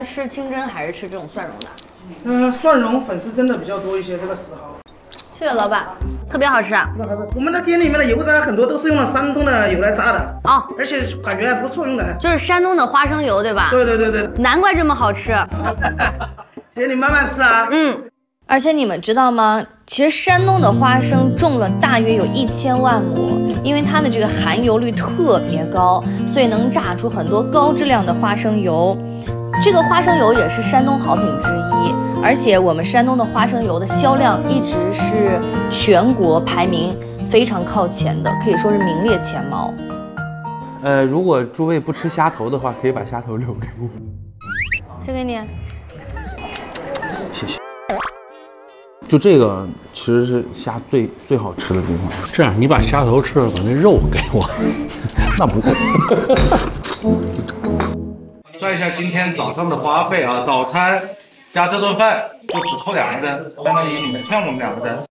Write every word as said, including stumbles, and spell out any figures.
吃清蒸还是吃这种蒜蓉的？ 嗯、呃，蒜蓉粉丝真的比较多一些，这个死蚝。 谢谢老板，特别好吃啊！ 我们的店里面的油炸很多都是用了山东的油来炸的哦， 而且感觉还不错用的。 就是山东的花生油，对吧？ 对对对对， 难怪这么好吃。 姐你慢慢吃啊。 嗯。 而且你们知道吗？其实山东的花生种了大约有一千万亩，因为它的这个含油率特别高，所以能榨出很多高质量的花生油。这个花生油也是山东好品之一，而且我们山东的花生油的销量一直是全国排名非常靠前的，可以说是名列前茅。 呃，如果诸位不吃虾头的话，可以把虾头留给我。 这给你。 谢谢。就这个其实是虾最最好吃的地方。 这样，你把虾头吃了，把那肉给我。 那不够。 算一下今天早上的花费啊，早餐加这顿饭就只凑两个人，相当于你们欠我们两个人。